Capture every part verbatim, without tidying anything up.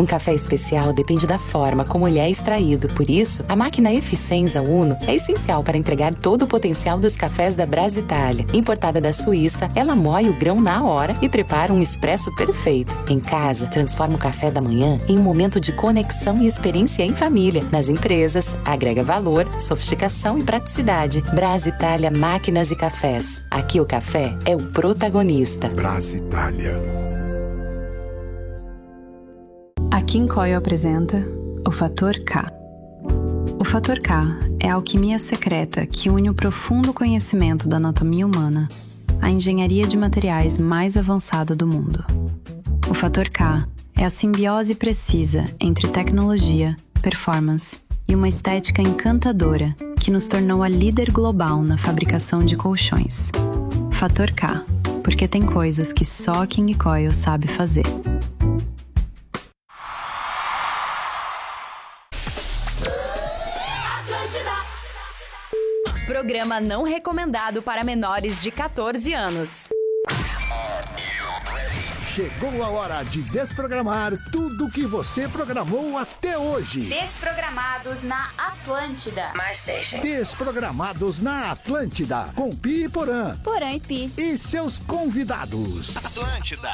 Um café especial depende da forma como ele é extraído. Por isso, a máquina Eficienza Uno é essencial para entregar todo o potencial dos cafés da Brasitália. Importada da Suíça, ela moe o grão na hora e prepara um expresso perfeito. Em casa, transforma o café da manhã em um momento de conexão e experiência em família. Nas empresas, agrega valor, sofisticação e praticidade. Brasitália Máquinas e Cafés. Aqui o café é o protagonista. Brasitália. A Kim Coyle apresenta o Fator K. O Fator K é a alquimia secreta que une o profundo conhecimento da anatomia humana à engenharia de materiais mais avançada do mundo. O Fator K é a simbiose precisa entre tecnologia, performance e uma estética encantadora que nos tornou a líder global na fabricação de colchões. Fator K, porque tem coisas que só a King Coyle sabe fazer. Programa não recomendado para menores de catorze anos. Chegou a hora de desprogramar tudo que você programou até hoje. Desprogramados na Atlântida. My Station. Desprogramados na Atlântida, com Pi e Porã. Porã e Pi. E seus convidados. Atlântida.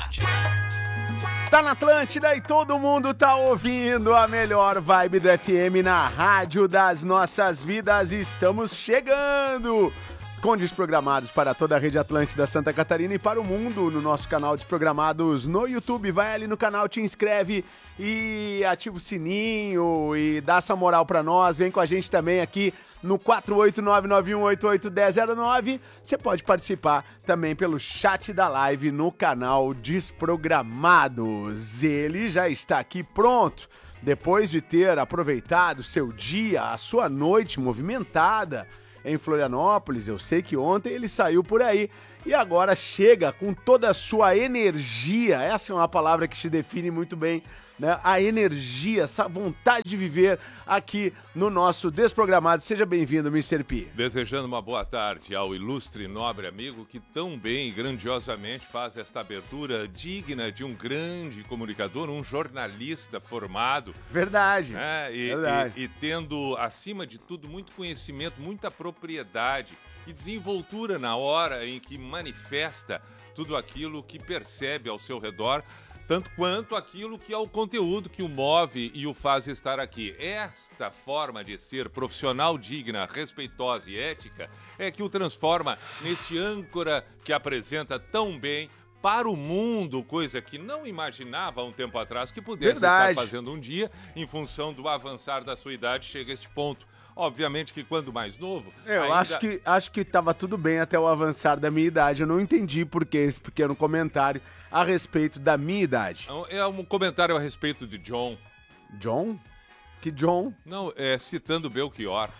Tá na Atlântida e todo mundo tá ouvindo a melhor vibe do F M na rádio das nossas vidas. Estamos chegando com Desprogramados para toda a rede Atlântida Santa Catarina e para o mundo no nosso canal Desprogramados no YouTube. Vai ali no canal, te inscreve e ativa o sininho e dá essa moral pra nós. Vem com a gente também aqui no quatro oito nove nove um oito oito um zero zero nove. Você pode participar também pelo chat da live no canal Desprogramados. Ele já está aqui pronto, depois de ter aproveitado seu dia, a sua noite movimentada em Florianópolis. Eu sei que ontem ele saiu por aí e agora chega com toda a sua energia. Essa é uma palavra que te define muito bem, né? A energia, essa vontade de viver aqui no nosso Desprogramado. Seja bem-vindo, mister P. Desejando uma boa tarde ao ilustre e nobre amigo que tão bem e grandiosamente faz esta abertura digna de um grande comunicador, um jornalista formado. Verdade. Né? E, Verdade. E, e tendo, acima de tudo, muito conhecimento, muita propriedade e desenvoltura na hora em que manifesta tudo aquilo que percebe ao seu redor, tanto quanto aquilo que é o conteúdo que o move e o faz estar aqui. Esta forma de ser profissional digna, respeitosa e ética é que o transforma neste âncora que apresenta tão bem para o mundo, coisa que não imaginava há um tempo atrás que pudesse Verdade. estar fazendo um dia, em função do avançar da sua idade, chega a este ponto. Obviamente que quando mais novo... Eu ainda... acho que acho que tava tudo bem até o avançar da minha idade. Eu não entendi por que esse pequeno comentário a respeito da minha idade. É um comentário a respeito de John. John? Que John? Não, é citando Belchior.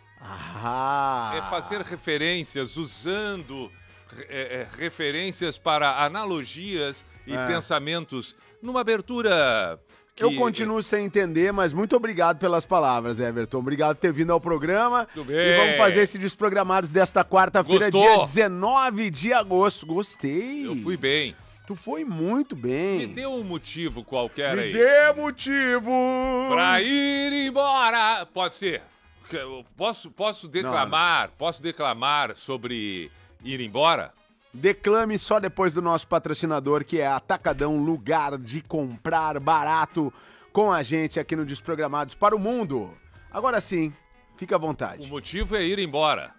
Ah! É fazer referências, usando é, é, referências para analogias e É. pensamentos numa abertura... Que... Eu continuo sem entender, mas muito obrigado pelas palavras, Everton. Obrigado por ter vindo ao programa. Tudo bem. E vamos fazer esse Desprogramados desta quarta-feira, Gostou? dia dezenove de agosto. Gostei. Eu fui bem. Tu foi muito bem. Me dê um motivo qualquer Me aí. dê motivos. Pra ir embora. Pode ser. Eu Posso, posso declamar, posso declamar sobre ir embora? Declame só depois do nosso patrocinador, que é Atacadão, lugar de comprar barato, com a gente aqui no Desprogramados para o Mundo. Agora sim, fica à vontade. O motivo é ir embora.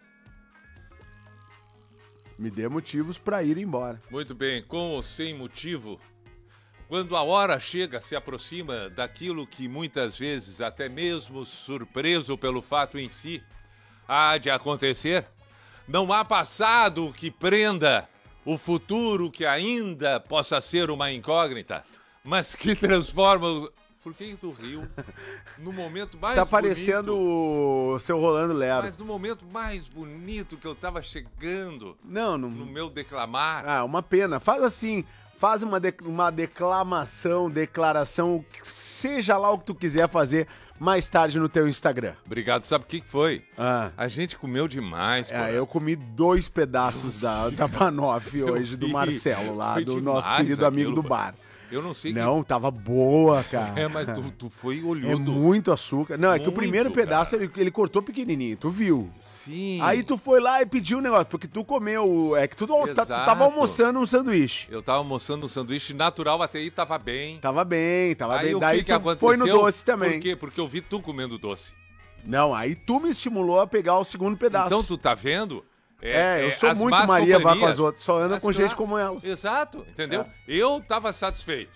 Me dê motivos para ir embora. Muito bem, com ou sem motivo, quando a hora chega, se aproxima daquilo que muitas vezes, até mesmo surpreso pelo fato em si, há de acontecer, não há passado que prenda o futuro que ainda possa ser uma incógnita, mas que transforma... Por que tu riu? No momento mais Tá bonito... parecendo o seu Rolando Lero. Mas no momento mais bonito que eu tava chegando... Não, não... No meu declamar... Ah, uma pena. Faz assim, faz uma, de... uma declamação, declaração, seja lá o que tu quiser fazer mais tarde no teu Instagram. Obrigado. Sabe o que que foi? Ah. A gente comeu demais. É, eu comi dois pedaços da, da Banoff hoje, do Marcelo lá, Foi do nosso demais querido amigo aquilo, do bar. Eu não sei Não, tava boa, cara. que... É, mas tu, tu foi É olhudo. muito açúcar. Não, é que o Muito, primeiro pedaço cara. ele, ele cortou pequenininho, tu viu. Sim. Aí tu foi lá e pediu um negócio, porque tu comeu, é que tu, tu, tu Exato. tava almoçando um sanduíche. Eu tava almoçando um sanduíche natural, até aí tava bem. Tava bem, tava Aí bem. o Daí que, que tu aconteceu? foi no doce também. Por quê? Porque eu vi tu comendo doce. Não, aí tu me estimulou a pegar o segundo pedaço. Então tu tá vendo? É, eu sou as muito más Maria, vai com companhias. as outras, só anda Mas com gente claro, como elas. Exato, entendeu? É. Eu tava satisfeito.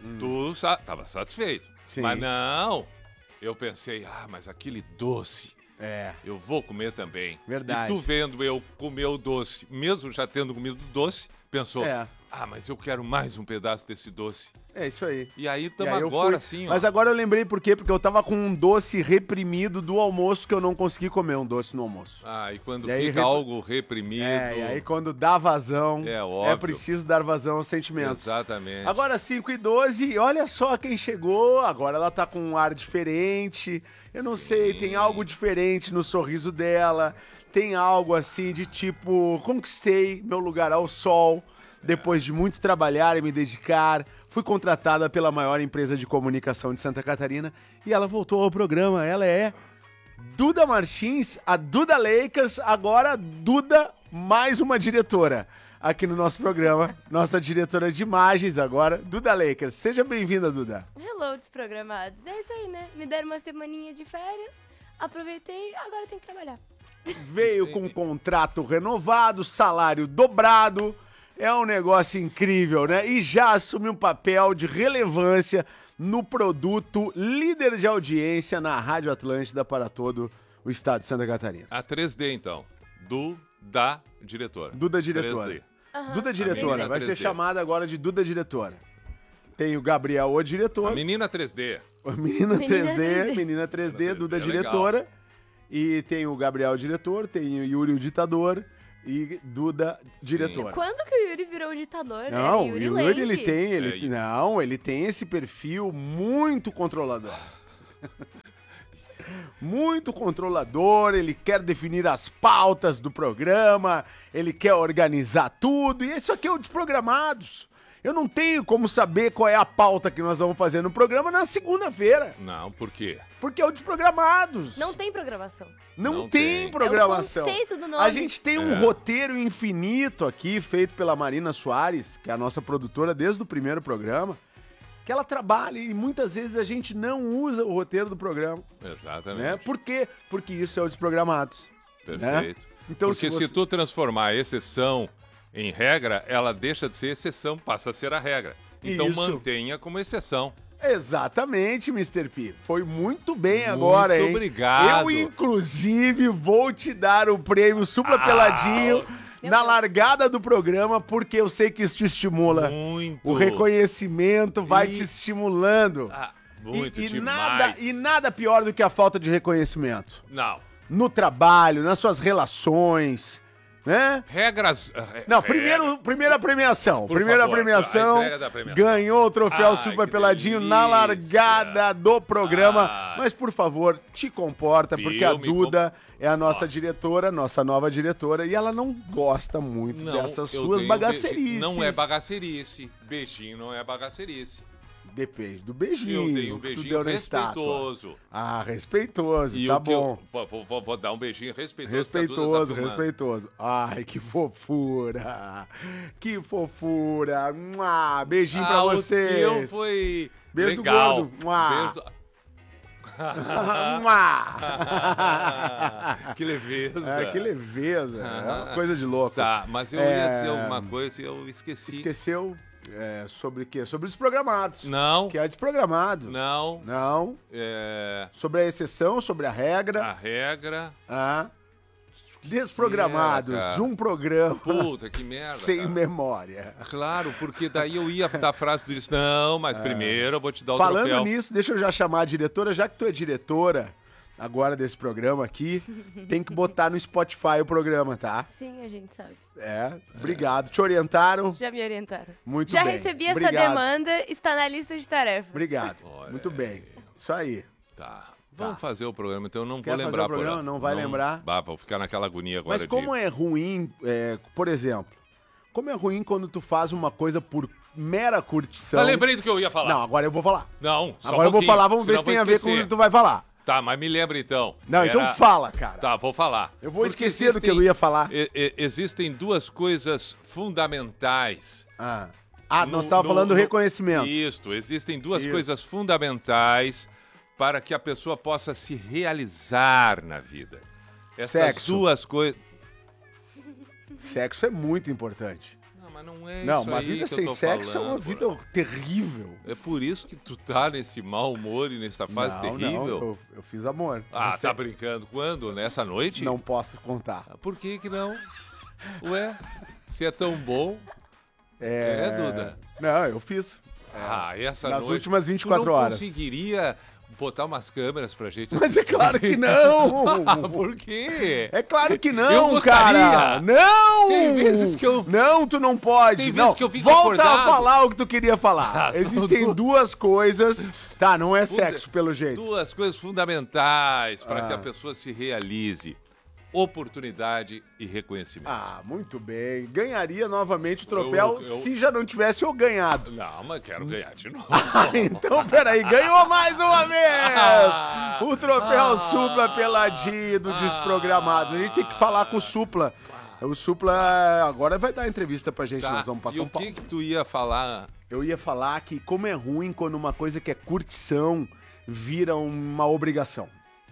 Tu sa tava satisfeito. Sim. Mas não, eu pensei, ah, mas aquele doce, É, eu vou comer também. Verdade. E tu vendo eu comer o doce, mesmo já tendo comido doce, pensou, É. ah, mas eu quero mais um pedaço desse doce. é isso aí. E aí E tamo aí eu agora fui- assim, ó. Mas agora eu lembrei por quê? Porque eu tava com um doce reprimido do almoço que eu não consegui comer um doce no almoço. Ah, e quando E aí fica rep- algo reprimido... É, e aí quando dá vazão, É é óbvio. preciso dar vazão aos sentimentos. Exatamente. Agora cinco e doze, olha só quem chegou. Agora ela tá com um ar diferente. Eu não sei, tem algo diferente no sorriso dela. Tem algo assim de tipo, conquistei meu lugar ao sol. Depois de muito trabalhar e me dedicar, fui contratada pela maior empresa de comunicação de Santa Catarina e ela voltou ao programa. Ela é Duda Martins, a Duda Lakers, agora Duda, mais uma diretora aqui no nosso programa. Nossa diretora de imagens agora, Duda Lakers. Seja bem-vinda, Duda. Hello, desprogramados. É isso aí, né? Me deram uma semaninha de férias, aproveitei, agora tem que trabalhar. Veio com um contrato renovado, salário dobrado. É um negócio incrível, né? E já assumiu um papel de relevância no produto líder de audiência na Rádio Atlântida para todo o estado de Santa Catarina. A três D, então. Do, da, diretora. Duda Diretora. três D. Aham. Duda Diretora, menina vai ser três D. chamada agora de Duda Diretora. Tem o Gabriel, o A diretor. menina três D. A menina Menina três D, três D. menina três D, Menina Duda três D é legal. Diretora. E tem o Gabriel, o diretor, tem o Yuri, o ditador. E Duda, diretora. Quando que o Yuri virou ditador, Não, né? o Yuri, Yuri, Lenk. ele tem, ele, É, e- não, ele tem esse perfil muito controlador. Muito controlador, ele quer definir as pautas do programa, ele quer organizar tudo, e isso aqui é o Desprogramados. Eu não tenho como saber qual é a pauta que nós vamos fazer no programa na segunda-feira, Não, por quê? porque é o Desprogramados. Não tem programação. Não, Não tem, tem. programação. É o conceito do nome. A gente tem um É. roteiro infinito aqui, feito pela Marina Soares, que é a nossa produtora desde o primeiro programa, que ela trabalha e muitas vezes a gente não usa o roteiro do programa, Exatamente. né? Por quê? Porque isso é o Desprogramados. Perfeito. Então, Porque se se, você- tu transformar a exceção em regra, ela deixa de ser exceção, passa a ser a regra. Então Isso. mantenha como exceção. Exatamente, mister P. Foi muito bem agora, hein? obrigado. Eu, inclusive, vou te dar o prêmio Supla Ah, Peladinho Meu na Deus. largada do programa, porque eu sei que isso te estimula. Muito. O reconhecimento vai E- te estimulando. Ah, E- muito e, demais. nada, e nada pior do que a falta de reconhecimento. Não. No trabalho, nas suas relações, né? Regras... eh, Não, regra- primeiro, primeira premiação. Por primeira favor, premiação, a entrega da premiação. ganhou o troféu Ai, Super que Peladinho na delícia. largada do programa. Ai. Mas, por favor, te comporta, porque a Filme, Duda é a nossa Ó. diretora, nossa nova diretora, e ela não gosta muito Não, dessas eu suas tenho bagacerices. beijinho. Não é bagacerice. Beijinho não é bagacerice. Depende do beijinho Eu tenho um que tu beijinho deu na estátua. respeitoso. Ah, respeitoso, E tá o que bom. eu- vou, vou- vou- vou dar um beijinho respeitoso. pra Respeitoso, Duda tá filmando. respeitoso. Ai, que fofura. Que fofura. Mua, beijinho pra Ah, o vocês. teu foi Beijo do legal. gordo. Mua. Beijo do... Mua. que leveza. É, que leveza. É uma coisa de louco. Tá, mas eu É, ia dizer alguma coisa e eu esqueci. Esqueceu é, sobre o quê? Sobre os programados. Não, Que é desprogramado. não. Não. É, Sobre a exceção, sobre a regra. a regra... Ah. Desprogramados. Que era, cara? Um programa Puta, que merda, sem cara. memória. Claro, porque daí eu ia dar a frase do disse, não, mas primeiro eu vou te dar o Falando troféu. nisso, deixa eu já chamar a diretora, já que tu é diretora agora desse programa aqui, tem que botar no Spotify o programa, tá? Sim, a gente sabe. É, obrigado. Te orientaram? Já me orientaram. Muito Já bem. recebi essa Obrigado. demanda, está na lista de tarefas. Obrigado. Olha Muito bem. Isso aí. Tá. Vamos fazer o programa, então eu não Quer vou fazer lembrar. o programa? Porã. Não vai lembrar? Bah, vou ficar naquela agonia agora. Mas como de... é ruim, é, por exemplo, como é ruim quando tu faz uma coisa por mera curtição. Eu lembrei do que eu ia falar. Não, agora eu vou falar. Não, só Agora um eu vou pouquinho, falar, vamos ver senão se tem vou a ver com o esquecer. que tu vai falar. Tá, mas me lembra então. Não, Era- então fala, cara. Tá, vou falar. Eu vou Porque esquecer do que eu ia falar. e- e- existem duas coisas fundamentais. Ah, ah no- nós estávamos no- falando do no- reconhecimento. Isso, existem duas Isso. coisas fundamentais para que a pessoa possa se realizar na vida. Essas Sexo. duas coisas. Sexo é muito importante. Não, mas não é Não, isso uma aí vida que eu sem tô sexo é falando, uma vida Porã. terrível. É por isso que tu tá nesse mau humor e nessa fase não, terrível. Não, eu, eu fiz amor. Ah, Você- tá brincando. Quando? Nessa noite? Não posso contar. Ah, por que que não? Ué, se é tão bom. É, É, Duda? Não, eu fiz. Ah, essa Nas noite. últimas vinte e quatro tu não horas. conseguiria botar umas câmeras pra gente Mas é assistir? claro que não! Ah, por quê? É claro que não, Eu gostaria. cara! Não! Tem vezes que eu- Não, tu não pode! Tem não. vezes que eu fico Volta acordado. a falar o que tu queria falar. Ah, são Existem duas- duas coisas... Tá, não é Funda- sexo, pelo jeito. Duas coisas fundamentais para Ah. que a pessoa se realize: oportunidade e reconhecimento. Ah, muito bem. Ganharia novamente o troféu Eu- eu- se já não tivesse eu ganhado. Não, mas quero ganhar de novo. Então, peraí, ganhou mais uma vez! Ah. O troféu Ah. Supla Peladinho do Desprogramados. A gente tem que falar com o Supla. O Supla agora vai dar entrevista pra gente, Tá, nós vamos pra e São o Paulo. que que tu ia falar? Eu ia falar que como é ruim quando uma coisa que é curtição vira uma obrigação,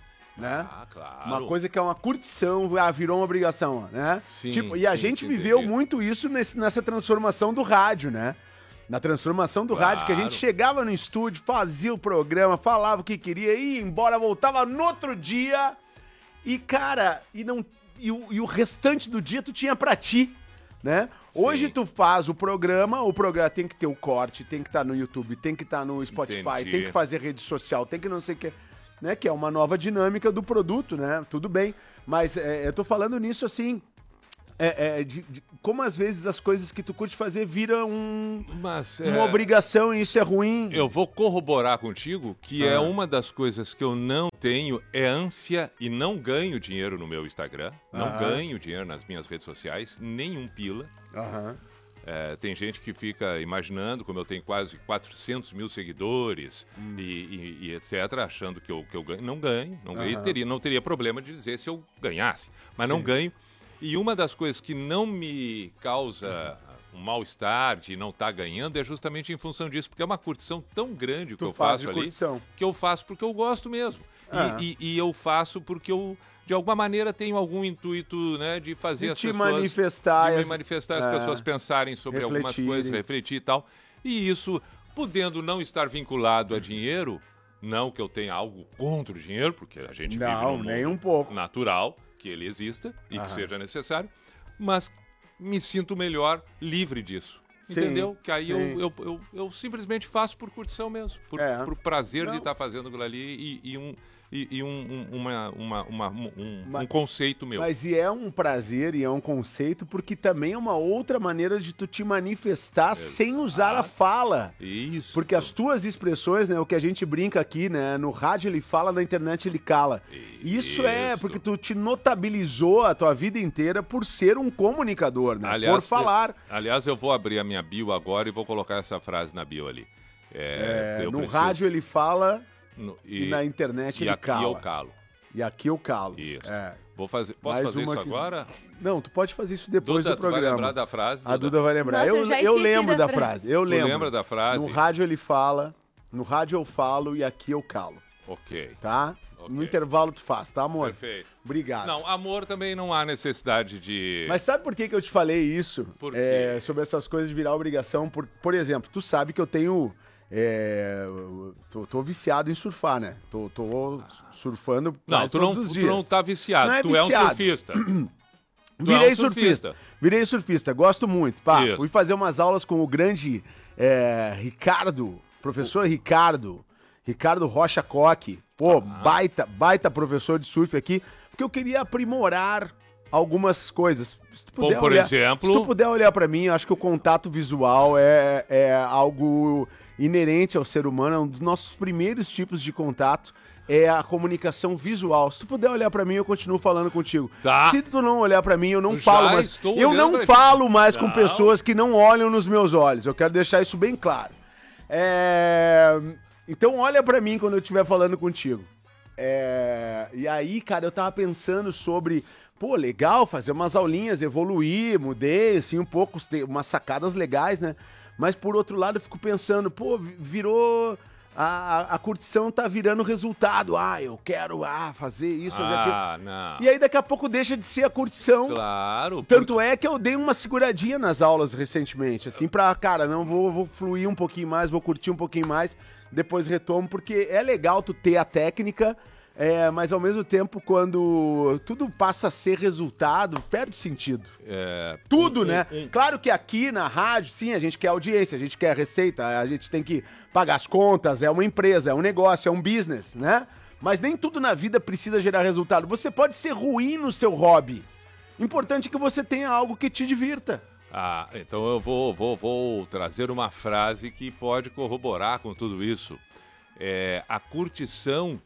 né? Ah, claro. Uma coisa que é uma curtição ah, virou uma obrigação, né? Sim, Tipo, e a sim, gente sim, viveu entendi. muito isso nesse- nessa transformação do rádio, né? Na transformação do Claro. rádio, que a gente chegava no estúdio, fazia o programa, falava o que queria, ia embora, voltava no outro dia e, cara, e, não, e, o, e o restante do dia tu tinha pra ti, né? Sim. Hoje tu faz o programa, o programa tem que ter o corte, tem que estar no YouTube, tem que estar no Spotify, Entendi. tem que fazer rede social, tem que não sei o que, né? Que é uma nova dinâmica do produto, né? Tudo bem, mas é, eu tô falando nisso assim, é, é, de, de como às vezes as coisas que tu curte fazer viram um, Mas uma é, obrigação e isso é ruim. eu vou corroborar contigo que é Ah. uma das coisas que eu não tenho é ânsia e não ganho dinheiro no meu Instagram, não Aham. ganho dinheiro nas minhas redes sociais, nenhum pila. Aham. É, tem gente que fica imaginando, como eu tenho quase quatrocentos mil seguidores Hum. e, e- e etcétera, achando que eu, que eu ganho. Não ganho, não ganho. Aham. Teria, não teria problema de dizer se eu ganhasse, mas não ganho. E uma das coisas que não me causa um mal-estar de não estar ganhando é justamente em função disso, porque é uma curtição tão grande o que Tu eu faz faço de ali, curtição. que eu faço porque eu gosto mesmo. E- Ah. E, e eu faço porque eu, de alguma maneira, tenho algum intuito, né, de fazer De as te pessoas... manifestar. de me as- manifestar, as é. pessoas pensarem sobre algumas Refletirem. coisas, refletir e tal. E isso, podendo não estar vinculado a dinheiro, não que eu tenha algo contra o dinheiro, porque a gente vive Não, num nem mundo um pouco. natural, que ele exista e Aham. que seja necessário, mas me sinto melhor livre disso. Sim, Entendeu? Que aí eu, sim. eu, eu, eu simplesmente faço por curtição mesmo, por, É. por prazer Não. de estar fazendo aquilo ali e, e um, e, e um, um- uma, uma, uma- um, Mas- um conceito meu. Mas e é um prazer e é um conceito porque também é uma outra maneira de tu te manifestar sem usar a fala. Isso. Porque as tuas expressões, né, o que a gente brinca aqui, né, no rádio ele fala, na internet ele cala. Isso, é Isso. porque tu te notabilizou a tua vida inteira por ser um comunicador, né? Aliás, por falar. eu- aliás, eu vou abrir a minha bio agora e vou colocar essa frase na bio ali. É, É, eu no preciso- rádio ele fala no- e, na internet e ele aqui cala. eu calo. E aqui eu calo. Isso. É. Vou fazer, posso Mais fazer uma isso que- agora? Não, tu pode fazer isso depois Duda, do tu vai programa. lembrar da frase? A Duda vai lembrar. Nossa, eu eu já eu esqueci lembro da da frase. frase. Eu Tu lembro. lembra da frase? No rádio ele fala, no rádio eu falo e aqui eu calo, Ok. tá? Ok. No intervalo tu faz, tá, amor? Perfeito. Obrigado. Não, amor também não há necessidade de... Mas sabe por que, que eu te falei isso? Por quê? É, sobre essas coisas de virar obrigação. Por, por exemplo, tu sabe que eu tenho. É, eu tô, tô viciado em surfar, né? Tô, tô surfando Não, quase tu não, todos os tu dias. não tá viciado, Não é tu é um viciado. surfista. Tu Virei é um surfista. Virei surfista, gosto muito. Pá, Isso. fui fazer umas aulas com o grande é, Ricardo, professor Ricardo, Ricardo Rocha Coque. Pô, baita, baita professor de surf aqui, porque eu queria aprimorar algumas coisas. Se tu Como, puder por olhar- exemplo? Se tu puder olhar pra mim, eu acho que o contato visual é, é algo inerente ao ser humano, é um dos nossos primeiros tipos de contato é a comunicação visual. Se tu puder olhar pra mim, eu continuo falando contigo. Tá. Se tu não olhar pra mim, eu não Eu falo já mais. estou Eu olhando não pra falo ti. mais com Não. pessoas que não olham nos meus olhos. Eu quero deixar isso bem claro. É... Então olha pra mim quando eu estiver falando contigo. É... E aí, cara, eu tava pensando sobre... Pô, legal fazer umas aulinhas, evoluir, mudei, assim, um pouco, umas sacadas legais, né? Mas, por outro lado, eu fico pensando, pô, virou... A, a curtição tá virando resultado. Ah, eu quero ah, fazer isso, fazer aquilo. Ah, não. E aí, daqui a pouco, deixa de ser a curtição. Claro. Tanto é que eu dei uma seguradinha nas aulas recentemente, assim, pra, cara, não vou, vou fluir um pouquinho mais, vou curtir um pouquinho mais, depois retomo, porque é legal tu ter a técnica, é, mas ao mesmo tempo, quando tudo passa a ser resultado, perde sentido. É, Tudo, um, né? um, um. Claro que aqui na rádio, sim, a gente quer audiência, a gente quer receita, a gente tem que pagar as contas, é uma empresa, é um negócio, é um business, né? Mas nem tudo na vida precisa gerar resultado. Você pode ser ruim no seu hobby. Importante que você tenha algo que te divirta. Ah, então eu vou, vou, vou trazer uma frase que pode corroborar com tudo isso. É, a curtição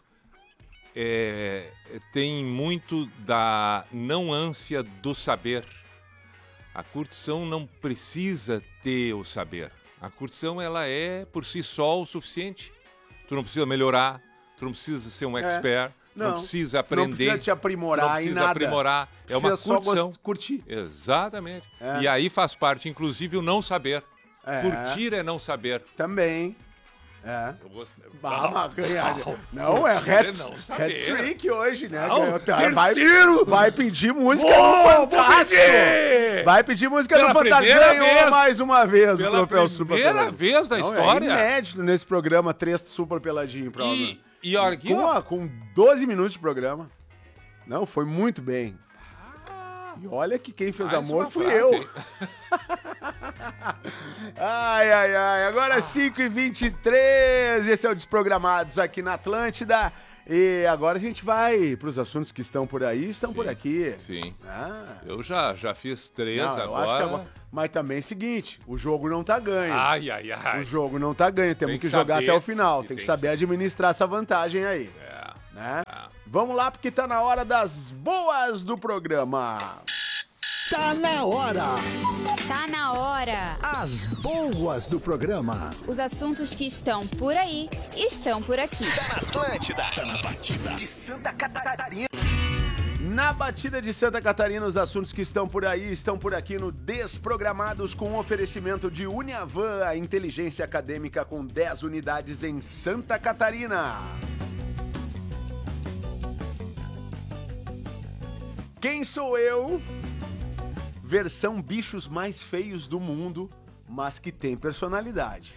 é, tem muito da não ânsia do saber. A curtição não precisa ter o saber. A curtição, ela é por si só o suficiente. Tu não precisa melhorar, tu não precisa ser um expert, tu não, Não, precisa tu aprender. não precisa te aprimorar tu não em precisa nada. aprimorar. É uma Precisa só curtição. gost- curtir. Exatamente. É. E aí faz parte, inclusive, o não saber. É. Curtir é não saber. Também. É. Eu gostei. Ah, mas ganhar. Não, Não, é curtir é hat- não saber. hat-trick hoje, né? Não, Ganhou- tá, vai, terceiro. vai pedir música Vou, no vou Fantástico. pedir. Vai pedir música Pela no Fantástico. primeira Ganhou vez. mais uma vez o Pela troféu Super primeira Peladinho. vez da Não, história. É inédito nesse programa, três Super Peladinho. Pra E, e olha aqui, com, ó. a- com doze minutos de programa. Não, foi muito bem. E olha que quem fez Mais amor uma fui frase, eu. hein? Ai, ai, ai. Agora cinco e vinte e três. Esse é o Desprogramados aqui na Atlântida. E agora a gente vai pros assuntos que estão por aí. Estão Sim, por aqui. Sim. Ah, Eu já, já fiz três não, eu acho agora. que agora. Mas também é o seguinte: o jogo não tá ganho. Ai, ai, ai. O jogo não tá ganho. Temos Tem que, que jogar saber, até o final. e Tem que tem saber que- administrar essa vantagem aí. É. Né? Vamos lá, porque tá na hora das boas do programa. Tá na hora. Tá na hora. As boas do programa. Os assuntos que estão por aí estão por aqui. Atlântida. Tá na batida de Santa Catarina. Na batida de Santa Catarina, os assuntos que estão por aí estão por aqui no Desprogramados, com um oferecimento de Uniavan, a inteligência acadêmica com dez unidades em Santa Catarina. Quem sou eu? Versão bichos mais feios do mundo, mas que tem personalidade.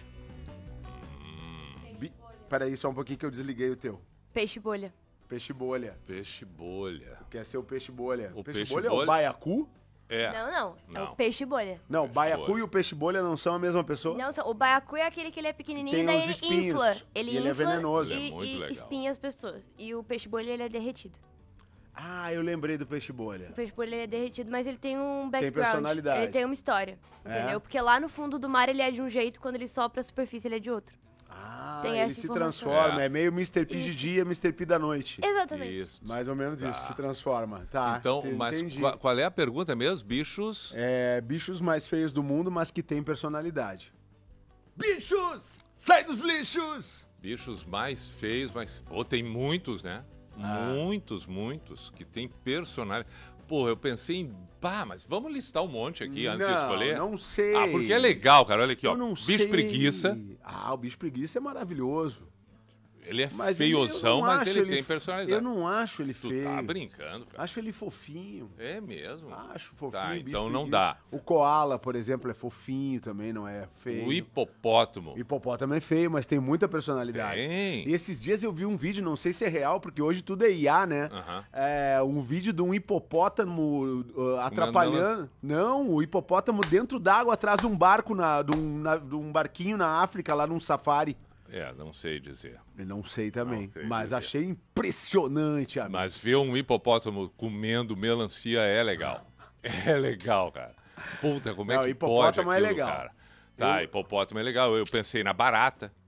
Bi... Peraí só um pouquinho que eu desliguei o teu. Peixe bolha. Peixe bolha. Peixe bolha. Quer ser o peixe bolha? O peixe, peixe bolha é o bolha? baiacu? É. Não, não, É Não. o peixe bolha. Não, o Peixe baiacu bolha. e o peixe bolha não são a mesma pessoa? Não, só- o baiacu é aquele que ele é pequenininho Tem e daí uns ele espinhos. infla. Ele E ele é infla venenoso. e, É muito e legal. espinha as pessoas. E o peixe bolha, ele é derretido. Ah, eu lembrei do peixe bolha. O peixe bolha, ele é derretido, mas ele tem um background. personalidade. Ele tem uma história, É? entendeu? Porque lá no fundo do mar ele é de um jeito, quando ele sopra a superfície ele é de outro. Ah, Tem ele essa se informação. transforma. É, É. meio mister P de Isso. dia, mister P da noite. Exatamente. Isso. Mais ou menos Tá. isso, se transforma. Tá, Então, ent- mas entendi. qual, qual é a pergunta mesmo? Bichos? É, bichos mais feios do mundo, mas que têm personalidade. Bichos! Sai dos lixos! Bichos mais feios, mas. Pô, tem muitos, né? Ah. Muitos, muitos, que tem personalidade. Pô, eu pensei em. Pá, mas vamos listar um monte aqui antes de Não, escolher? não sei. Ah, porque é legal, cara. Olha aqui, ó. Eu não Bicho sei. preguiça. Ah, o bicho preguiça é maravilhoso. Ele é Mas ele- eu feiozão, não mas acho ele, tem personalidade. Eu não acho ele Tu feio. tá brincando, cara. Acho ele fofinho. É mesmo. Acho fofinho. Tá, bicho então não preguiça. dá. O koala, por exemplo, é fofinho também, não é feio. O hipopótamo. O hipopótamo é feio, mas tem muita personalidade. Tem. E esses dias eu vi um vídeo, não sei se é real, porque hoje tudo é I A, né? Aham. É um vídeo de um hipopótamo uh, atrapalhando. Não, o hipopótamo dentro d'água, atrás de um barco, na, de, um, na- de um barquinho na África, lá num safari. É, não sei dizer. Eu não sei também, Não sei mas dizer. achei impressionante, amigo. Mas ver um hipopótamo comendo melancia é legal. É legal, cara. Puta, como é Não, que hipopótamo pode é aquilo, legal. cara? Tá, Eu- hipopótamo é legal. Eu pensei na barata.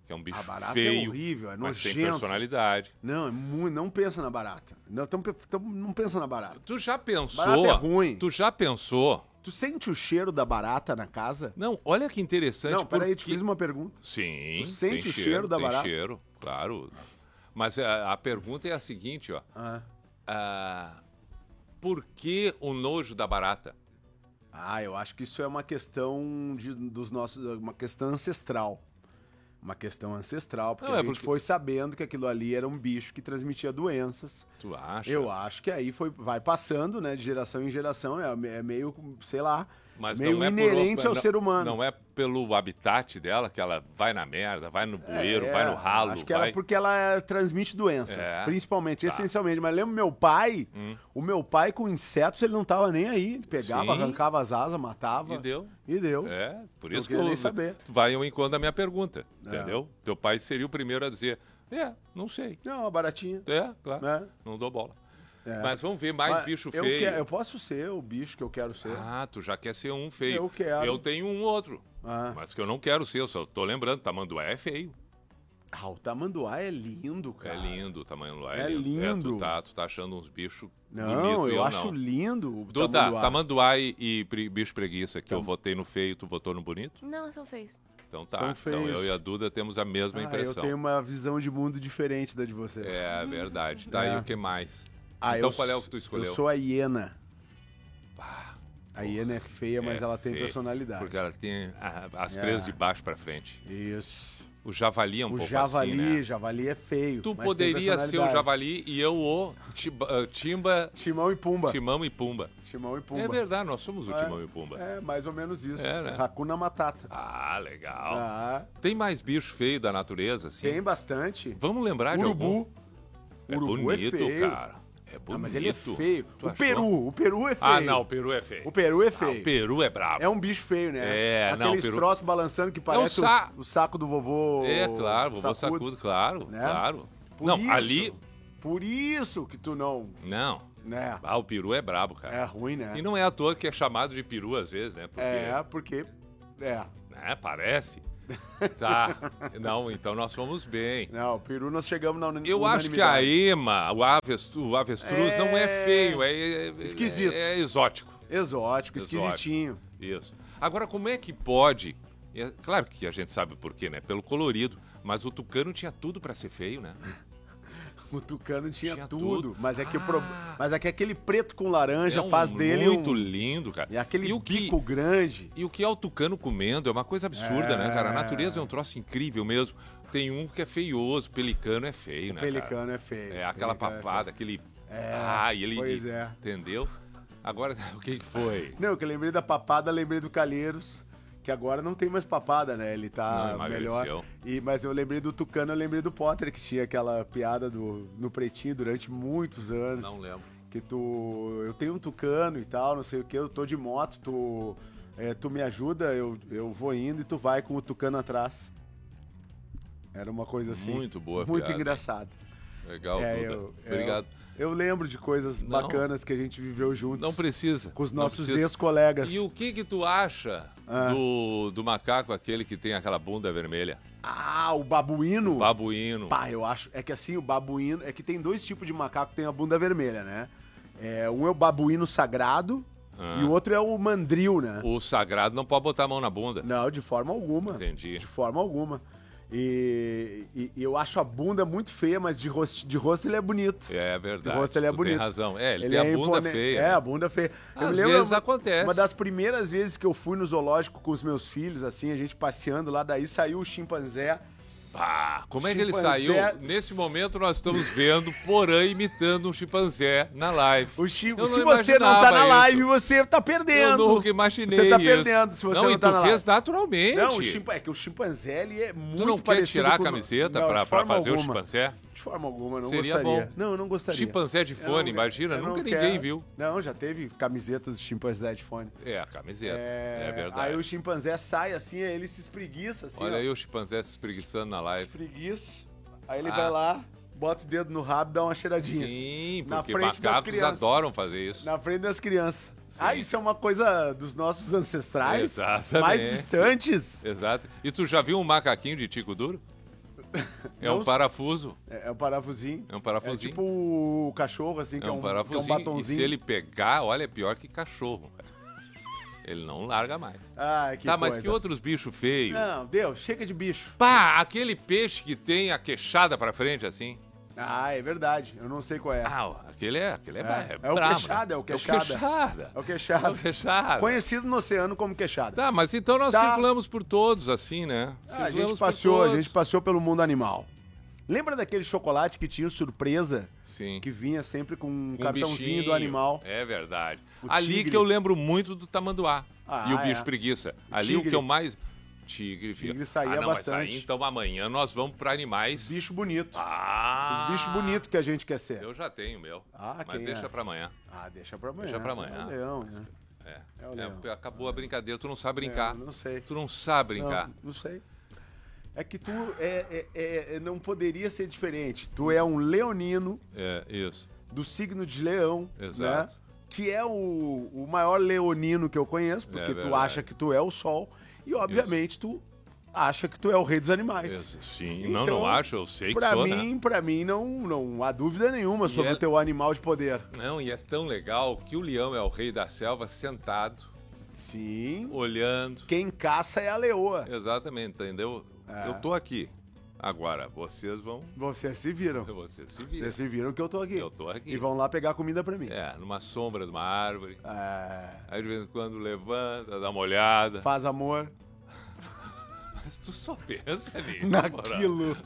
que é um bicho A barata feio, é horrível, é mas tem nojento. personalidade. Não, é muito, não pensa na barata. Não, tamo, tamo, não pensa na barata. Tu já pensou... Barata é ruim. Tu já pensou... Tu sente o cheiro da barata na casa? Não, olha que interessante. Não, peraí, eu porque... te fiz uma pergunta. Sim, Tu sente tem o cheiro da tem barata? cheiro, claro. Mas a, a pergunta é a seguinte, ó. Ah. Ah, por que o nojo da barata? Ah, eu acho que isso é uma questão de, dos nossos, uma questão ancestral. Uma questão ancestral, porque Não, é a gente porque- foi sabendo que aquilo ali era um bicho que transmitia doenças. Tu acha? Eu acho que aí foi, vai passando, né, de geração em geração, é, é meio, sei lá, Mas meio não é por- inerente ao não- ser humano. Não é pelo habitat dela que ela vai na merda, vai no bueiro, É, vai no ralo, Acho que vai... era porque ela transmite doenças, É, principalmente, tá. essencialmente. Mas lembro meu pai, Hum. o meu pai com insetos, ele não tava nem aí. Ele pegava, Sim. arrancava as asas, matava. E deu. E deu. É, por Não isso que queria eu, nem saber. tu vai ao encontro da minha pergunta, É. entendeu? Teu pai seria o primeiro a dizer, é, não sei. Não, uma baratinha. É, claro, Né? não dou bola. É. Mas vamos ver mais Mas bicho eu feio. que- eu posso ser o bicho que eu quero ser. Ah, tu já quer ser um feio. Eu quero. Eu tenho um outro, Ah. mas que eu não quero ser, eu só tô lembrando, tamanduá é feio. Ah, o tamanduá é lindo, cara. É lindo o tamanduá. É É, lindo. tu, tá, tu tá achando uns bichos Não, bonitos e eu eu acho não. lindo o Duda, tamanduá. tamanduá e, e pre- bicho preguiça, que eu Tam- votei no feio, tu votou no bonito? Não, são feios. Então tá. São Então feios. eu e a Duda temos a mesma Ah, impressão. eu tenho uma visão de mundo diferente da de vocês. É verdade. Tá É. aí o que mais? Ah, então eu qual é o s- que tu escolheu? Eu sou a hiena. Ah, A hiena é feia, mas é ela tem feio, personalidade. Porque ela tem ah, as É. presas de baixo pra frente. Isso. O javali é um o pouco javali, assim, né? javali é feio. Tu mas tem poderia ser o personalidade. javali e eu o tiba- ah, timba, Timão e Pumba. timão e pumba. Timão e Pumba. É verdade, nós somos o É. timão e pumba. É, mais ou menos isso. É, né? Hakuna Matata. Ah, legal. Ah, Tem mais bicho feio da natureza, assim? tem bastante. Vamos lembrar de algum? Urubu. É Urubu bonito, é feio. cara. É bonito. Ah, mas ele é feio. Tu O achou? peru, o peru é feio. Ah, não, o peru é feio. O peru é Ah, feio. o peru é brabo. É um bicho feio, né? É, não, Aqueles peru- troços balançando que parece sa- o, o saco do vovô. É, claro, vovô sacudo, claro, né? claro. Por não, isso, ali... Por isso que tu não, Não. né? Ah, o peru é brabo, cara. É ruim, né? E não é à toa que é chamado de peru às vezes, né? Porque, É, porque... É. né, parece. Tá. Não, então nós fomos bem. Não, o peru nós chegamos na uni- Eu acho que a unanimidade. ema, o avestruz, o avestruz É. não é feio, é, é- Esquisito. É, é exótico. Exótico, Exótico. esquisitinho. Isso. Agora, como é que pode... é claro que a gente sabe o porquê, né? Pelo colorido. Mas o tucano tinha tudo pra ser feio, né? O tucano tinha, Tinha tudo, tudo. Mas, é que o Ah. pro... mas é que aquele preto com laranja É um faz dele muito um... lindo, cara. E aquele E o que- bico grande. E o que é o tucano comendo é uma coisa absurda, É. né, cara? A natureza é um troço incrível mesmo. Tem um que é feioso, pelicano é feio, O né, pelicano é feio. cara? É aquela Pelicano é papada, aquele... É, Ah, e ele... pois é. Entendeu? Agora, o que que foi? Não, que eu lembrei da papada, lembrei do Calheiros, que agora não tem mais papada, né? Ele tá Não, emagreceu. melhor. E, mas eu lembrei do Tucano, eu lembrei do Potter, que tinha aquela piada do, no Pretinho durante muitos anos. Não lembro. Que tu... Eu tenho um Tucano e tal, não sei o que, eu tô de moto, tu... é, tu me ajuda, eu, eu vou indo e tu vai com o Tucano atrás. Era uma coisa assim. Muito boa Muito piada. engraçado. Legal, É, Duda. eu- Obrigado. Eu lembro de coisas Não. bacanas que a gente viveu juntos. Não precisa. Com os não nossos precisa. ex-colegas. E o que que tu acha Ah. do, do macaco aquele que tem aquela bunda vermelha? Ah, o babuíno. Babuíno. Pá, eu acho. É que assim, o babuíno. É que tem dois tipos de macaco que tem a bunda vermelha, né? É, um é o babuíno sagrado Ah. e o outro é o mandril, né? O sagrado não pode botar a mão na bunda. Não, de forma alguma. Entendi. De forma alguma. E, e- e eu acho a bunda muito feia, mas de rosto, de rosto ele é bonito. É verdade. De rosto ele é tu bonito. tem razão. É, ele, tem a bunda impone- feia. É, né? a bunda feia. Eu Às me lembro vezes uma- acontece. Uma das primeiras vezes que eu fui no zoológico com os meus filhos, assim, a gente passeando lá, daí saiu o chimpanzé. Ah, como é que ele Chimpanzé- saiu? Nesse momento nós estamos vendo Porã imitando um chimpanzé na live. O chim... Eu Se não você não tá imaginava na live, isso. você tá perdendo. Eu nunca imaginei Você tá isso. perdendo se você não, e tá tu na fez live. naturalmente. Não, o chimpa... é que o chimpanzé, ele é muito Tu não quer parecido tirar a com o- camiseta Não, pra, de pra forma fazer o alguma. chimpanzé? De forma alguma, eu não Seria gostaria. bom. Não, eu não gostaria. Chimpanzé de Eu fone, não- imagina, eu não nunca ninguém quero. viu. Não, já teve camisetas de chimpanzé de fone. É, a camiseta. É, É, verdade. Aí o chimpanzé sai assim, aí ele se espreguiça assim, Olha ó. aí o chimpanzé se espreguiçando na live. Espreguiça. Aí ele Ah. vai lá, bota o dedo no rabo e dá uma cheiradinha. Sim, Na porque frente das macacos crianças. adoram fazer isso. Na frente das crianças. Sim. Ah, isso é uma coisa dos nossos ancestrais? Exatamente. Mais distantes? Exato. E tu já viu um macaquinho de tico duro? É um parafuso. É, é um parafusinho. É um parafusinho. É tipo o cachorro, assim, que É é um um, que é um parafusinho. batonzinho. E se ele pegar, olha, é pior que cachorro. Ele não larga mais. Ah, que Tá, mas coisa. que outros bichos feios? Não, deu, chega de bicho. Pá, aquele peixe que tem a queixada pra frente, assim. Ah, é verdade, eu não sei qual é. Ah, aquele é, aquele é, É, é, é o brabo, queixada, né? é o queixada. É o queixada. É o queixada. É o queixada. Conhecido no oceano como queixada. Tá, mas então nós Tá. circulamos por todos, assim, né? Ah, a Circulamos gente por passeou, a todos. gente passeou pelo mundo animal. Lembra daquele chocolate que tinha surpresa? Sim. Que vinha sempre com um Com cartãozinho bichinho. do animal. É verdade. O Ali tigre. que eu lembro muito do tamanduá. Ah, e o bicho é. preguiça. O Ali tigre. o que eu mais... Tigre, filho. Tigre saía ah, não, bastante. Mas aí, então amanhã nós vamos pra animais. Bicho bonito. Ah! Os bichos bonitos que a gente quer ser. Eu já tenho o meu. Ah, mas quem deixa é? pra amanhã. Ah, deixa pra amanhã. Deixa pra amanhã. É o leão, né? É. É o É, leão. acabou a brincadeira. Tu não sabe brincar. É, não sei. Tu não sabe brincar. Não, não sei. É que tu é, é- é- é- não poderia ser diferente. Tu é um leonino É, isso. do signo de leão, Exato. né? Que é o, o maior leonino que eu conheço, porque tu verdade. acha que tu é o sol e, obviamente, tu acha que tu é o rei dos animais. Isso, sim. Então, não, não acho. Eu sei que Pra sou, mim, né? pra mim não, não há dúvida nenhuma E sobre é- o teu animal de poder. Não, e é tão legal que o leão é o rei da selva sentado, Sim. olhando. Quem caça é a leoa. Exatamente, entendeu? É. Eu tô aqui. Agora, vocês vão... Vocês se viram. Vocês se viram. Vocês se viram que eu tô aqui. Eu tô aqui. E vão lá pegar comida pra mim. É, numa sombra de uma árvore. É, Aí de vez em quando levanta, dá uma olhada. faz amor Mas tu só pensa nisso. naquilo.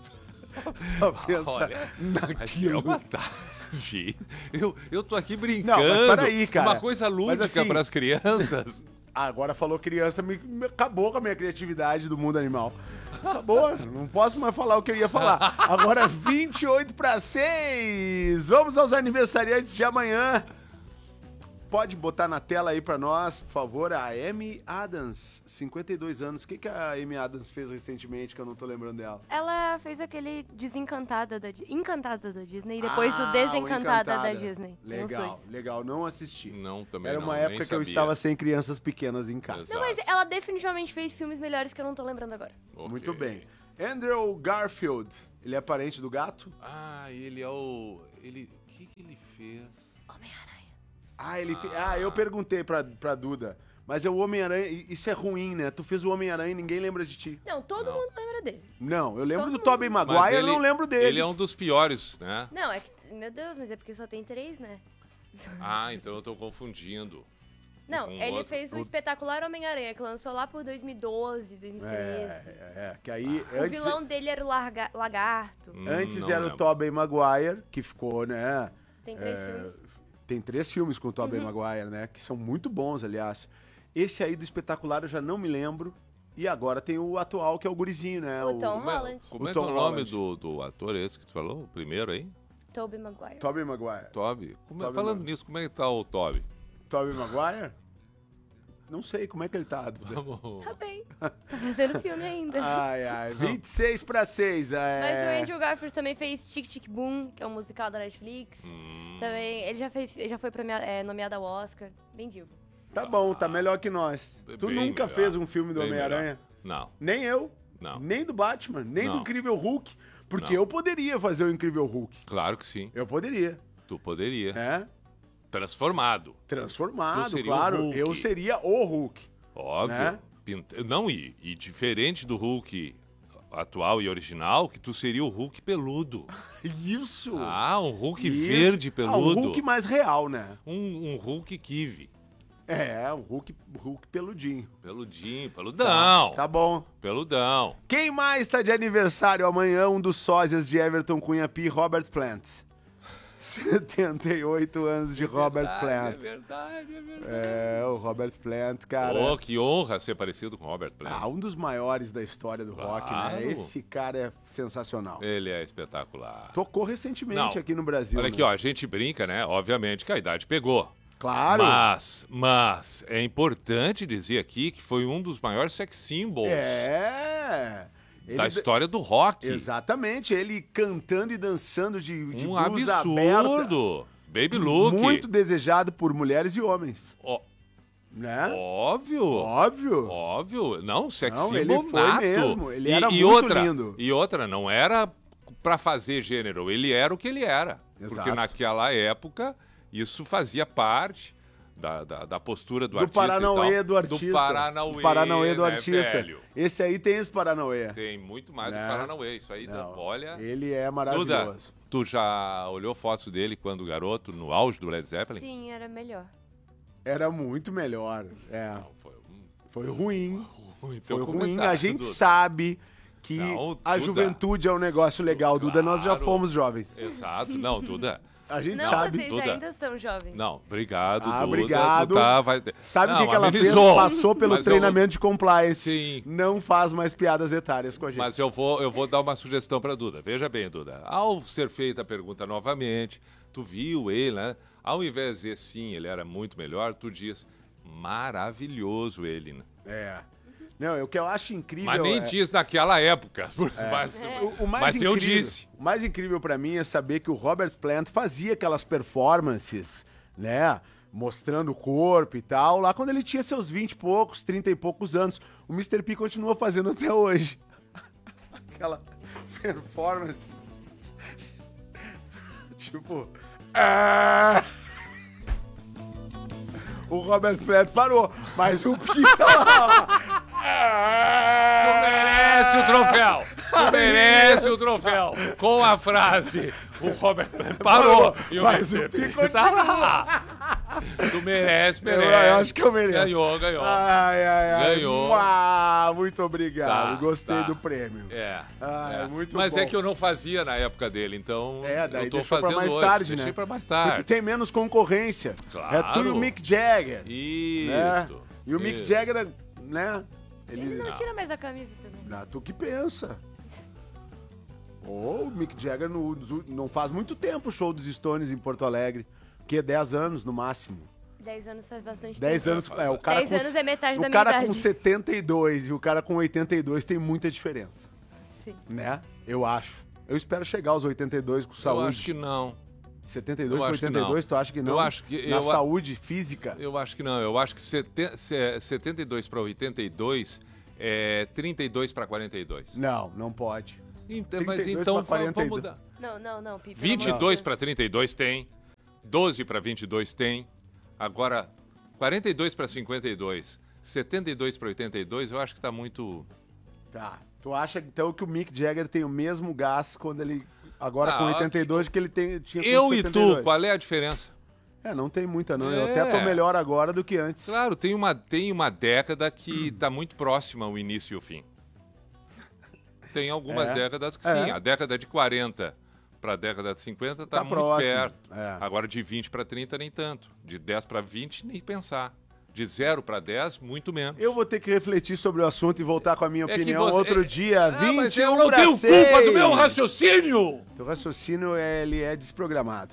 Só pensa Olha, Mas é naquilo. uma tarde. Eu, eu tô aqui brincando. Não, mas peraí, cara. Uma coisa lúdica assim- para as crianças. Agora falou criança, me, me acabou com a minha criatividade do mundo animal. Acabou, não posso mais falar o que eu ia falar. Agora vinte e oito para seis. Vamos aos aniversariantes de amanhã. Pode botar na tela aí pra nós, por favor, a Amy Adams, cinquenta e dois anos. O que, que a Amy Adams fez recentemente que eu não tô lembrando dela? Ela fez aquele Desencantada da Di- Encantada da Disney e depois Ah, do o Desencantada da Encantada. Disney. Tem os Legal, dois. legal, não assisti. Não, também Era não, uma nem época que eu sabia. estava sem crianças pequenas em casa. Exato. Não, mas ela definitivamente fez filmes melhores que eu não tô lembrando agora. Ok. Muito bem. Andrew Garfield, ele é parente do gato? Ah, ele é o... Ele... O que, que ele fez? Homem-Aranha. Ah, ele fe... ah, eu perguntei pra, pra Duda, mas é o Homem-Aranha, e isso é ruim, né? Tu fez o Homem-Aranha e ninguém lembra de ti. Não, todo Não. mundo lembra dele. Não, eu lembro Todo do mundo. Tobey Mas Maguire, eu ele- não lembro dele. Ele é um dos piores, né? Não, é que... Meu Deus, mas é porque só tem três, né? Ah, então eu tô confundindo. Não, Com ele outro. fez o O- espetacular Homem-Aranha, que lançou lá por dois mil e doze, dois mil e treze. É, é, é, que aí O antes, vilão dele era o larga- lagarto. Hum, antes não era o lembro. Tobey Maguire, que ficou, né? Tem três é, filmes. Tem três filmes com o Uhum. Tobey Maguire, né? Que são muito bons, aliás. Esse aí do espetacular eu já não me lembro. E agora tem o atual, que é o gurizinho, né? O Tom Como é, Holland. como O é que é Tom o nome Holland. do, do ator esse que tu falou? O primeiro aí? Tobey Maguire. Tobey Maguire. Toby. Como é- Tobey falando Maguire. nisso, como é que tá o Toby? Tobey Maguire? Não sei, como é que ele tá, Duda? Vamos... Tá bem. Tá fazendo filme ainda. Ai, ai, vinte e seis para seis. É... Mas o Andrew Garfield também fez Tic Tic Boom, que é um musical da Netflix. Hum, Também, ele já fez, ele já foi premia- é, nomeado ao Oscar. Bem digo. Tá bom, tá melhor que nós. Bem Tu nunca melhor. fez um filme do Bem Homem-Aranha? Não, Nem eu. não. Nem do Batman, nem do Não. Incrível Hulk. Porque Não. eu poderia fazer o Incrível Hulk. Claro que sim. Eu poderia. Tu poderia. É? Transformado. Transformado, Tu seria o claro. Hulk. Eu seria o Hulk. Óbvio. Né? Pinta- Não, e, e diferente do Hulk atual e original, que tu seria o Hulk peludo. Isso. Ah, um Hulk Isso. verde Ah, um peludo. Hulk mais real, né? Um, um Hulk kiwi. É, um Hulk, Hulk peludinho. Peludinho, peludão. Tá bom. Peludão. Quem mais tá de aniversário amanhã? Um dos sósias de Everton Cunha Pi, Robert Plant. setenta e oito anos de Robert É Plant. verdade, é verdade. É, o Robert Plant, cara. Oh, que honra ser parecido com Robert Plant. Ah, um dos maiores da história do rock, né? Claro. Esse cara é sensacional. Ele é espetacular. Tocou recentemente Não. aqui no Brasil. Olha né? aqui, ó, a gente brinca, né? Obviamente que a idade pegou. Claro. Mas, mas, é importante dizer aqui que foi um dos maiores sex symbols É. da Ele- história do rock. Exatamente, ele cantando e dançando de, de Um blusa aberta. absurdo. Baby look. Muito desejado por mulheres e homens. Ó, Né? Óbvio. Óbvio. Óbvio. Não, sex Não, symbol ele foi nato. mesmo. Ele e, era e muito outra, lindo. E outra, não era pra fazer gênero. Ele era o que ele era. Exato. Porque naquela época, isso fazia parte da, da, da postura do, Do artista Paranauê e tal. do artista. Do Paranauê, Do Paranauê do né, artista. velho? Esse aí tem esse Paranauê. Tem muito mais Né? do Paranauê. Isso aí, Não, olha... Ele é maravilhoso. Duda, tu já olhou fotos dele quando garoto, no auge do Led Zeppelin? Sim, era melhor. Era muito melhor. É. Não, foi, um- Foi ruim. ruim. Foi Teu ruim. comentário, A gente Duda. sabe que Não, a Duda. juventude é um negócio legal, Duda. Nós já Claro. fomos jovens. Exato. Não, Duda. A gente Não, sabe. vocês Duda. ainda são jovens. Não, obrigado, Ah, Duda. obrigado. Tu tá, vai... Sabe o Não, que, que ela amenizou. fez? Passou pelo Mas eu- treinamento de compliance. Sim. Não faz mais piadas etárias com a gente. Mas eu vou, eu vou dar uma sugestão para Duda. Veja bem, Duda. Ao ser feita a pergunta novamente, tu viu ele, né? Ao invés de dizer sim, ele era muito melhor, tu diz maravilhoso ele. Né? É. Não, o que eu acho incrível. Mas nem é... diz naquela época. Mas, O, o mais mas eu incrível, disse. O mais incrível pra mim é saber que o Robert Plant fazia aquelas performances, né? Mostrando o corpo e tal, lá quando ele tinha seus vinte e poucos, trinta e poucos anos. O mister P continua fazendo até hoje. Aquela performance. Tipo. Ah! O Robert Plant parou, mas o P lá. Tu merece o troféu! Tu merece o troféu! Com a frase, o Robert Plant parou e o Mas o mister Pi P tá lá. Tu merece, Eu, merece. eu acho que eu mereço. Ganhou, ganhou. Ai, ai, ai. Ganhou. Ah, muito obrigado. Tá, Gostei tá. do prêmio. É. Ah, é. é muito Mas bom. é que eu não fazia na época dele, então É, daí eu tô deixou pra fazendo mais hoje. tarde, Deixei né? pra mais Porque tarde. tem menos concorrência. Claro. É tu e o Mick Jagger. Isso. Né? E o Mick isso. Jagger, né? Ele Ele... não tira mais a camisa também. Ah, tu que pensa. Ô, o Mick Jagger no- não faz muito tempo o show dos Stones em Porto Alegre. Que é dez anos no máximo. Dez anos faz bastante dez tempo. anos, é, o cara Dez com, anos é metade da o minha cara idade. com setenta e dois e o cara com oitenta e dois tem muita diferença. Sim. Né? Eu acho. Eu espero chegar aos oitenta e dois com saúde. Eu acho que não. setenta e dois eu com acho que oitenta e dois, não. tu acha que não? Eu acho que- Na eu a- saúde física? Eu acho que não. Eu acho que seten- se- setenta e dois para oitenta e dois é trinta e dois para quarenta e dois. Não, não pode. Então, mas trinta e dois então pra vamos quarenta e dois. mudar. Não, não, não, Pi, pelo vinte e amor de dois Deus. para trinta e dois tem. doze para vinte e dois tem. Agora, quarenta e dois para cinquenta e dois. setenta e dois para oitenta e dois, eu acho que tá muito... Tá. Tu acha então que o Mick Jagger tem o mesmo gás quando ele. Agora Ah, com oitenta e dois que ele tem, tinha com Eu e setenta e dois? tu, qual é a diferença? É, não tem muita, não. Eu É. até tô melhor agora do que antes. Claro, tem uma, tem uma década que tá muito próxima o início e o fim. Tem algumas É. décadas que É. sim. A década de quarenta para a década de cinquenta tá, Tá muito próximo. perto. É. Agora de vinte para trinta nem tanto. De dez para vinte nem pensar. De zero para dez, muito menos. Eu vou ter que refletir sobre o assunto e voltar com a minha É que opinião você- outro é- dia. Ah, mas vinte e um eu não pra tenho seis. culpa do meu raciocínio! Teu raciocínio, ele é desprogramado.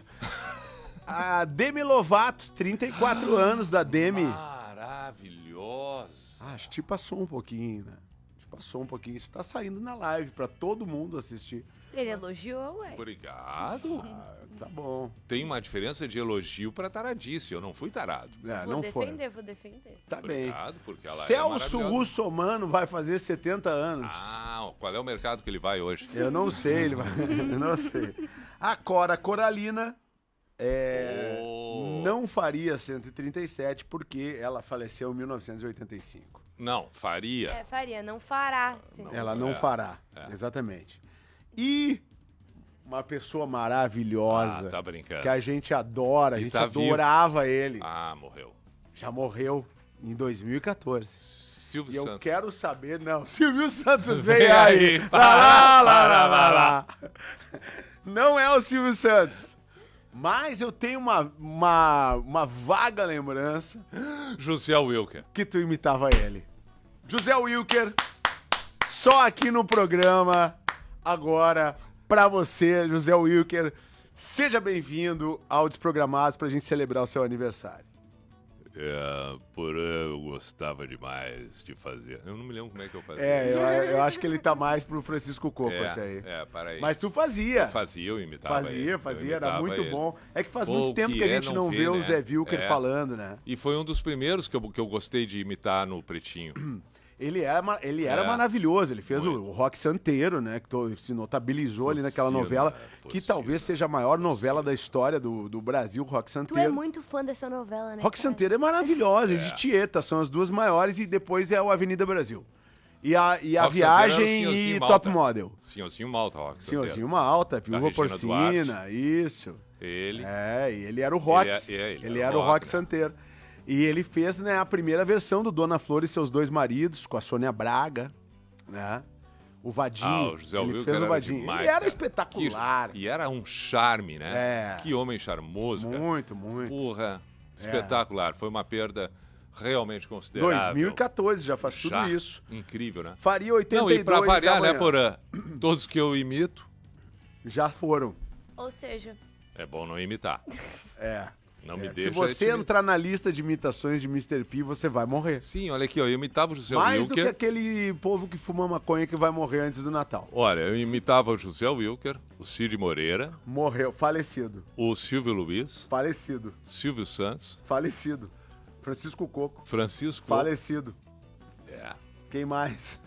A Demi Lovato, trinta e quatro anos da Demi. Maravilhosa. Ah, acho que te passou um pouquinho, né? Te passou um pouquinho. Isso tá saindo na live pra todo mundo assistir. Ele elogiou, ué. Obrigado. Ah, tá bom. Tem uma diferença de elogio para taradice. Eu não fui tarado. É, Vou não defender, foi. vou defender. Tá bem. Obrigado, porque ela é Celso maravilhosa. Russomano vai fazer setenta anos. Ah, qual é o mercado que ele vai hoje? Eu não sei, ele vai. Eu não sei. A Cora Coralina é, Oh. não faria cento e trinta e sete porque ela faleceu em mil novecentos e oitenta e cinco. Não, faria. É, faria, não fará. Não. Ela não É, fará. é. Exatamente. E uma pessoa maravilhosa Ah, tá brincando. que a gente adora, a E gente tá vivo. adorava ele. Ah, morreu. Já morreu em dois mil e quatorze. Silvio E eu Santos. quero saber, não, Silvio Santos vem Vem aí. aí. Lá, lá, lá, lá, lá, lá. Não é o Silvio Santos. Mas eu tenho uma, uma, uma vaga lembrança José Wilker. que tu imitava ele. José Wilker, só aqui no programa, agora, pra você, José Wilker. Seja bem-vindo ao Desprogramados pra gente celebrar o seu aniversário. É, porém, eu gostava demais de fazer. Eu não me lembro como é que eu fazia. É, eu, eu acho que ele tá mais pro Francisco Coco, é, esse aí. É, para aí. Mas tu fazia. Eu fazia, eu imitava Fazia, ele. fazia, Eu era imitava muito ele. bom. É que faz Pô, muito tempo que que a é gente não não vê, vê o né? Zé Wilker É. falando, né? E foi um dos primeiros que eu, que eu gostei de imitar no Pretinho. Ele, é, ma- ele era É. maravilhoso, ele fez o, Muito. o Rock Santeiro, né? Que to- se notabilizou ali naquela Possível, novela, né? que Possível. talvez seja a maior novela da história do, do Brasil, Rock Tu é Santeiro. muito fã dessa novela, né? Rock cara? Santeiro é maravilhosa, e de Tieta, são as duas maiores, e depois é o Avenida Brasil. E a, e a Rock Santeiro Viagem era o Senhorzinho e Malta. Top Model. Senhorzinho Malta, Rock Santeiro. Senhorzinho Malta, Viúva Regina Porcina, isso. Ele. É, e ele era o Rock. Ele é- é, ele ele era era o o Rock, Rock né? Santeiro. E ele fez, né, a primeira versão do Dona Flor e seus dois maridos, com a Sônia Braga, né? O Vadinho. Ah, o José ele Wilker fez o era Vadinho. demais, ele era cara. espetacular. Que- e era um charme, né? É. Que homem charmoso, cara. Muito, muito. Porra, espetacular. Foi uma perda realmente considerável. dois mil e quatorze, já faz Já. tudo isso. Incrível, né? Faria oitenta Não, e dois e pra variar, né, amanhã. Porã? Todos que eu imito, Já foram. Ou seja, é bom não imitar. É. Não me É, deixa... se você te imitar. entrar na lista de imitações de mister P, você vai morrer. Sim, olha aqui, ó, eu imitava o José Mais do Wilker. que aquele povo que fuma maconha que vai morrer antes do Natal. Olha, eu imitava o José Wilker, o Cid Moreira, Morreu, falecido. o Silvio Luiz, Falecido. Silvio Santos, Falecido. Francisco Coco. Francisco... Falecido. É. Quem mais?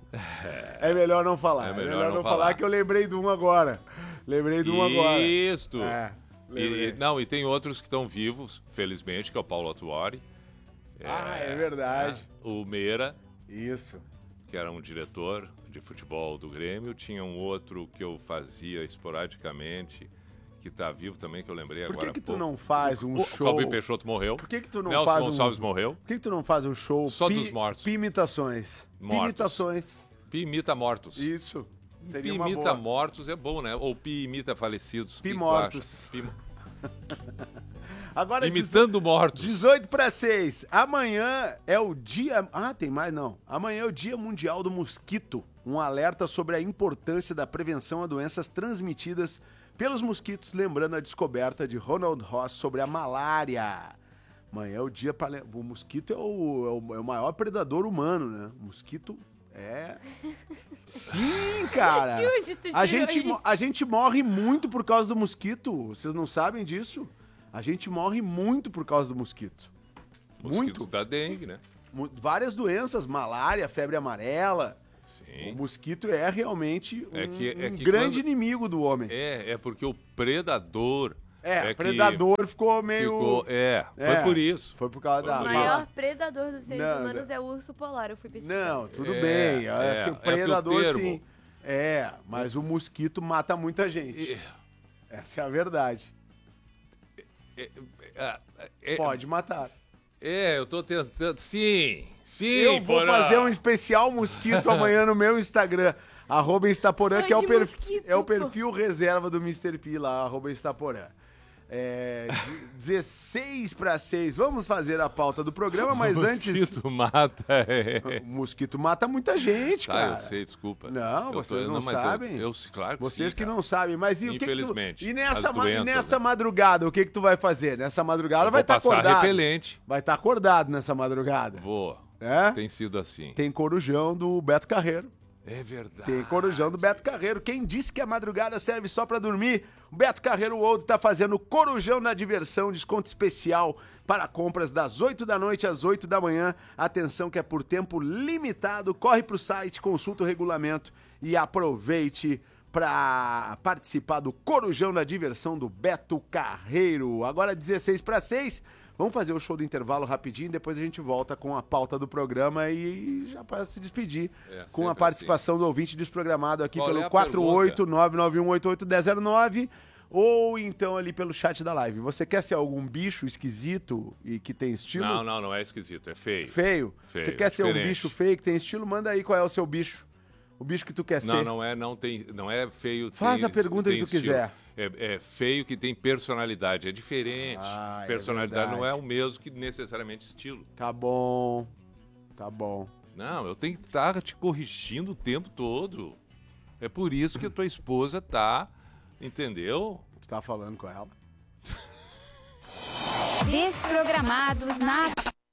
É melhor não falar. É É melhor melhor, não não falar. falar que eu lembrei de um agora. Lembrei de um agora. Isto. É, E- lembrei. e- não, e tem outros que estão vivos, felizmente, que é o Paulo Atuori. Ah, é verdade. O Meira, Isso. que era um diretor de futebol do Grêmio. Tinha um outro que eu fazia esporadicamente, que tá vivo também, que eu lembrei Por agora. que, que há tu pouco. não faz um O show? Fábio Peixoto morreu. Por que, que tu não Nelson faz um... Gonçalves morreu. Por que, que tu não faz um show? Só pi... dos mortos. Pimitações. Mortos. Pimitações. Pi imita mortos. Isso. Seria Pi uma imita boa. mortos é bom, né? Ou Pi imita falecidos. Pi O que que tu mortos. acha? Pi... Agora, Imitando mortos. dezoito para seis. Amanhã é o dia... Ah, tem mais? Não. Amanhã é o Dia Mundial do Mosquito. Um alerta sobre a importância da prevenção a doenças transmitidas pelos mosquitos, lembrando a descoberta de Ronald Ross sobre a malária. Amanhã é o dia para... O mosquito é o, é o- é o maior predador humano, né? O mosquito é... Sim, cara! De onde tu A tirou gente, isso? mo- a gente morre muito por causa do mosquito. Vocês não sabem disso? A gente morre muito por causa do mosquito. Mosquitos Muito. da dengue, né? Mu- Várias doenças, malária, febre amarela. O Sim. mosquito é realmente um, É que- é um que grande quando- inimigo do homem. É, é porque o predador... É, que predador ficou meio... Ficou, é, foi É, por isso. Foi por causa Foi da... o por maior predador dos seres Não, humanos não. é o urso polar, eu fui pesquisar. Não, tudo É, bem. é, assim, é o que o predador, termo- sim. É, mas o mosquito mata muita gente. Essa é a verdade. É, é, é, Pode matar. É, eu tô tentando. Sim, sim, Eu vou Porã. fazer um especial mosquito amanhã no meu Instagram. Arroba Instaporã, Fã que é o, de perf- mosquito, é o pô. perfil reserva do mister P lá, arroba Instaporã. É, dezesseis para seis. Vamos fazer a pauta do programa, mas O antes. mosquito mata. É. O mosquito mata muita gente, Tá, cara. eu sei, desculpa. Não, Eu tô- vocês não mas eu- sabem. Eu, claro que Vocês sim, que cara. não sabem, mas e o que que tu- Infelizmente, E nessa, as ma- e doenças, nessa né? madrugada, o que que tu vai fazer? Nessa madrugada Eu vai vou estar passar acordado. repelente. Vai estar acordado nessa madrugada. Vou. É? Tem sido assim. Tem corujão do Beto Carreiro. É verdade. Tem corujão do Beto Carreiro. Quem disse que a madrugada serve só pra dormir? O Beto Carreiro Old tá fazendo corujão da diversão, desconto especial para compras das oito da noite às oito da manhã. Atenção que é por tempo limitado. Corre pro site, consulta o regulamento e aproveite para participar do corujão da diversão do Beto Carreiro. Agora dezesseis para seis. Vamos fazer o show do intervalo rapidinho, depois a gente volta com a pauta do programa e já para se despedir É, com a sempre participação do ouvinte desprogramado aqui Qual é pelo a quatro oito nove nove um oito oito um zero zero nove ou então ali pelo chat da live. Você quer ser algum bicho esquisito e que tem estilo? Não, não, não é esquisito, é feio. Feio? Feio, Você quer ser um diferente. bicho feio que tem estilo? Manda aí qual é o seu bicho. O bicho que tu quer Não, ser. não é, não tem, não é feio. Faz tem- a pergunta tem que tu estilo. quiser. É, é feio que tem personalidade, é diferente. Ah, é personalidade não é verdade. o mesmo que necessariamente estilo. Tá bom. Tá bom. Não, eu tenho que estar te corrigindo o tempo todo. É por isso que a tua esposa tá, entendeu? Tu tá falando com ela? Desprogramados na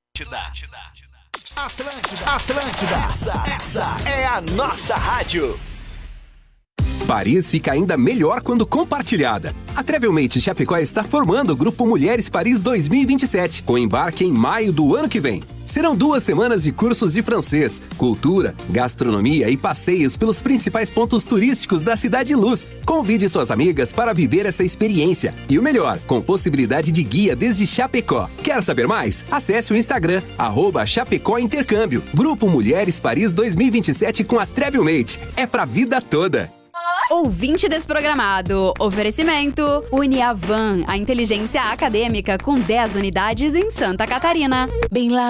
Atlântida, Atlântida, essa, essa é a nossa rádio. Paris fica ainda melhor quando compartilhada. A Travelmate Chapecó está formando o Grupo Mulheres Paris dois mil e vinte e sete, com embarque em maio do ano que vem. Serão duas semanas de cursos de francês, cultura, gastronomia e passeios pelos principais pontos turísticos da Cidade Luz. Convide suas amigas para viver essa experiência. E o melhor, com possibilidade de guia desde Chapecó. Quer saber mais? Acesse o Instagram, arroba Chapecó Intercâmbio. Grupo Mulheres Paris dois mil e vinte e sete com a Travelmate. É pra vida toda. Ouvinte desprogramado. Oferecimento Uniavan, a inteligência acadêmica com dez unidades em Santa Catarina. Bem lá